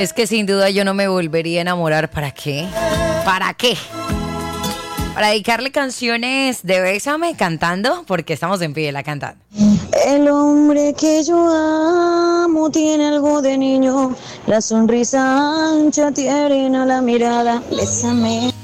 Es que sin duda yo no me volvería a enamorar. ¿Para qué? ¿Para qué? Para dedicarle canciones de Bésame cantando, porque estamos en pie la cantando. El hombre que yo amo tiene algo de niño, la sonrisa ancha, tierna, la mirada. Bésame.